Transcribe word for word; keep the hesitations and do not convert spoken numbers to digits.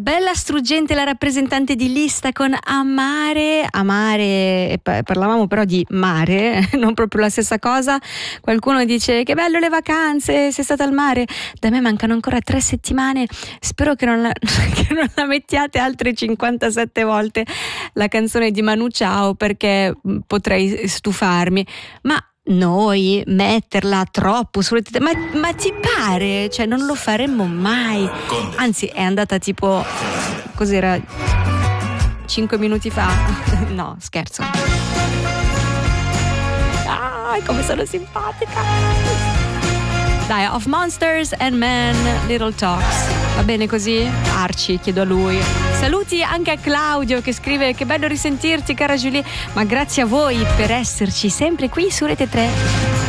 bella struggente la rappresentante di lista con Amare, Amare, e parlavamo però di mare, non proprio la stessa cosa. Qualcuno dice che bello le vacanze, sei stata al mare. Da me mancano ancora tre settimane, spero che non la, che non la mettiate altre cinquantasette volte la canzone di Manu Chao, perché potrei stufarmi. Ma noi metterla troppo sulle tette, ma, ma ti pare? Cioè non lo faremmo mai. Anzi, è andata tipo, cos'era, cinque minuti fa. No, scherzo. Ah, come sono simpatica. Dai, Of Monsters and Men, Little Talks. Va bene così? Arci, chiedo a lui. Saluti anche a Claudio che scrive: che bello risentirti cara Julie, ma grazie a voi per esserci sempre qui su Rete tre.